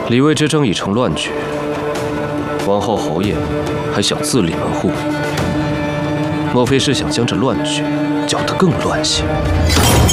李卫之争已成乱局，王后侯爷还想自立门户，莫非是想将这乱局搅得更乱些？